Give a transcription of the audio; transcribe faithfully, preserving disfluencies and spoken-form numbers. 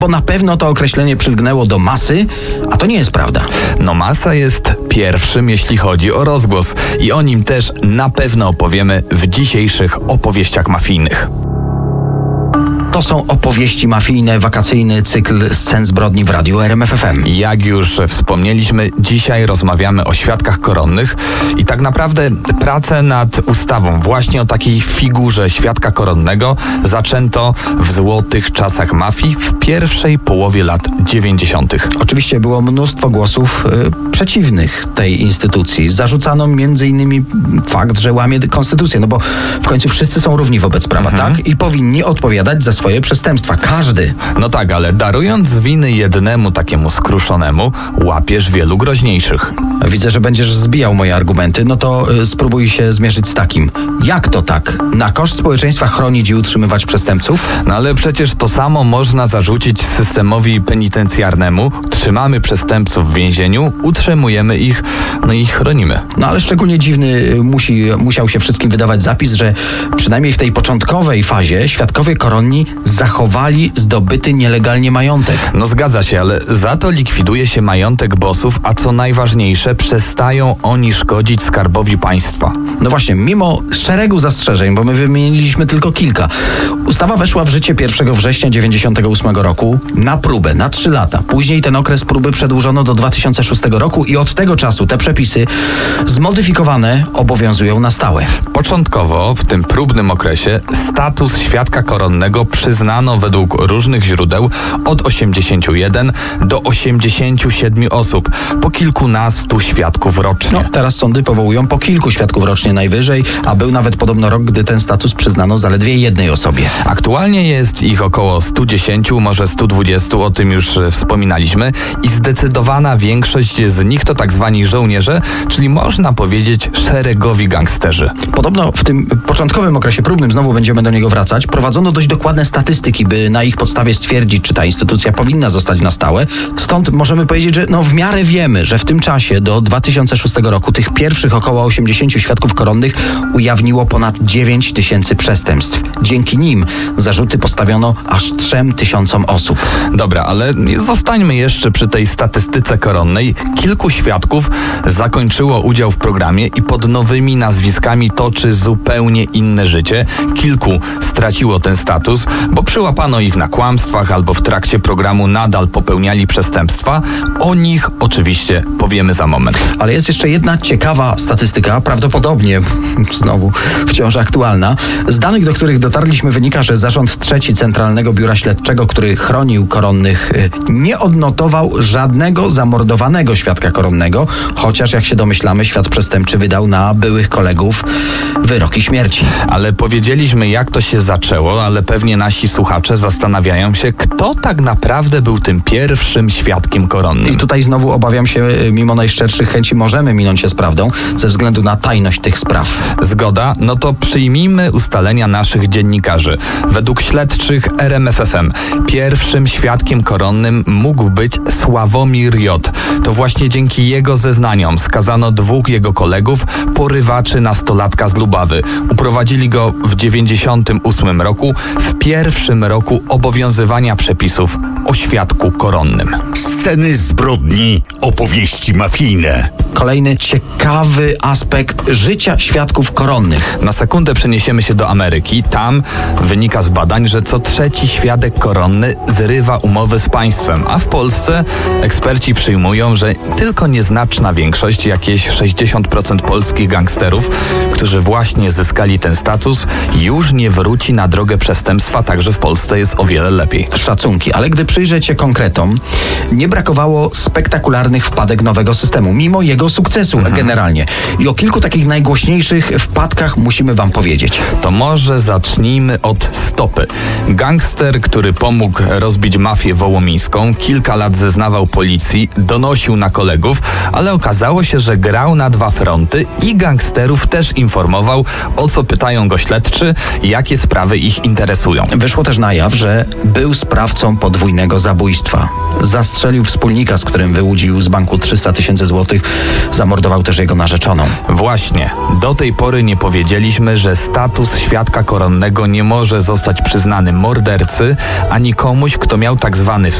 Bo na pewno to określenie przylgnęło do masy, a to nie jest prawda. No masa jest pierwszym, jeśli chodzi o rozgłos i o nim też na pewno opowiemy w dzisiejszych opowieściach mafijnych. To są opowieści mafijne, wakacyjny cykl scen zbrodni w Radiu R M F F M. Jak już wspomnieliśmy, dzisiaj rozmawiamy o świadkach koronnych i tak naprawdę pracę nad ustawą właśnie o takiej figurze świadka koronnego zaczęto w złotych czasach mafii w pierwszej połowie lat dziewięćdziesiątych. Oczywiście było mnóstwo głosów y, przeciwnych tej instytucji. Zarzucano między innymi fakt, że łamie konstytucję, no bo w końcu wszyscy są równi wobec prawa, mhm. tak? I powinni odpowiadać za swoje przestępstwa. Każdy. No tak, ale darując winy jednemu takiemu skruszonemu, łapiesz wielu groźniejszych. Widzę, że będziesz zbijał moje argumenty, no to y, spróbuj się zmierzyć z takim. Jak to tak? Na koszt społeczeństwa chronić i utrzymywać przestępców? No ale przecież to samo można zarzucić systemowi penitencjarnemu. Trzymamy przestępców w więzieniu, utrzymujemy ich, no i chronimy. No ale szczególnie dziwny y, musi, musiał się wszystkim wydawać zapis, że przynajmniej w tej początkowej fazie świadkowie koronni zachowali zdobyty nielegalnie majątek. No zgadza się, ale za to likwiduje się majątek bossów, a co najważniejsze, przestają oni szkodzić skarbowi państwa. No właśnie, mimo szeregu zastrzeżeń, bo my wymieniliśmy tylko kilka, ustawa weszła w życie pierwszego września dziewięćdziesiątego ósmego roku na próbę, na trzy lata. Później ten okres próby przedłużono do dwa tysiące szóstego roku i od tego czasu te przepisy zmodyfikowane obowiązują na stałe. Początkowo w tym próbnym okresie status świadka koronnego przyznano według różnych źródeł od osiemdziesięciu jeden do osiemdziesięciu siedmiu osób, po kilkunastu świadków rocznie. No, teraz sądy powołują po kilku świadków rocznie najwyżej, a był nawet podobno rok, gdy ten status przyznano zaledwie jednej osobie. Aktualnie jest ich około stu dziesięciu, może stu dwudziestu, o tym już wspominaliśmy i zdecydowana większość z nich to tak zwani żołnierze, czyli można powiedzieć szeregowi gangsterzy. Podobno w tym początkowym okresie próbnym, znowu będziemy do niego wracać, prowadzono dość dokładne statystyki, by na ich podstawie stwierdzić, czy ta instytucja powinna zostać na stałe. Stąd możemy powiedzieć, że no w miarę wiemy, że w tym czasie do dwa tysiące szóstego roku tych pierwszych około osiemdziesięciu świadków koronnych ujawniło ponad dziewięć tysięcy przestępstw. Dzięki nim zarzuty postawiono aż trzem tysiącom osób. Dobra, ale zostańmy jeszcze przy tej statystyce koronnej. Kilku świadków zakończyło udział w programie i pod nowymi nazwiskami toczy zupełnie inne życie. Kilku straciło ten status, bo przyłapano ich na kłamstwach albo w trakcie programu nadal popełniali przestępstwa. O nich oczywiście powiemy za moment. Ale jest jeszcze jedna ciekawa statystyka, prawdopodobnie znowu wciąż aktualna. Z danych, do których dotarliśmy, wynika, że Zarząd Trzeci Centralnego Biura Śledczego, który chronił koronnych, nie odnotował żadnego zamordowanego świadka koronnego, chociaż jak się domyślamy, świat przestępczy wydał na byłych kolegów wyroki śmierci. Ale powiedzieliśmy, jak to się zaczęło, ale pewnie nasi słuchacze zastanawiają się, kto tak naprawdę był tym pierwszym świadkiem koronnym. I tutaj znowu obawiam się, mimo najszczerszych chęci możemy minąć się z prawdą, ze względu na tajność tych spraw. Zgoda? No to przyjmijmy ustalenia naszych dziennikarzy. Według śledczych R M F F M pierwszym świadkiem koronnym mógł być Sławomir J. To właśnie dzięki jego zeznaniom skazano dwóch jego kolegów, porywaczy nastolatka z Lubawy. Uprowadzili go w dziewięćdziesiątym ósmym roku, w pierwszym roku obowiązywania przepisów o świadku koronnym. Sceny zbrodni, opowieści mafijne. Kolejny ciekawy aspekt życia świadków koronnych. Na sekundę przeniesiemy się do Ameryki. Tam wynika z badań, że co trzeci świadek koronny zrywa umowy z państwem, a w Polsce eksperci przyjmują, że tylko nieznaczna większość, jakieś sześćdziesiąt procent polskich gangsterów, którzy właśnie zyskali ten status, już nie wróci na drogę przestępstwa, także w Polsce jest o wiele lepiej. Szacunki, ale gdy przyjrzeć się konkretom, nie brakowało spektakularnych wpadek nowego systemu, mimo jego sukcesu mhm. generalnie. I o kilku takich najgłośniejszych wpadkach musimy wam powiedzieć. To może zacznijmy od stopy. Gangster, który pomógł rozbić mafię wołomińską, kilka lat zeznawał policji, donosił na kolegów, ale okazało się, że grał na dwa fronty i gangsterów też informował, o co pytają go śledczy, jakie sprawy ich interesują. Wyszło też na jaw, że był sprawcą podwójnego zabójstwa. Zastrzelił wspólnika, z którym wyłudził z banku trzysta tysięcy złotych. Zamordował też jego narzeczoną. Właśnie. Do tej pory nie powiedzieliśmy, że status świadka koronnego nie może zostać przyznany mordercy, ani komuś, kto miał tak zwany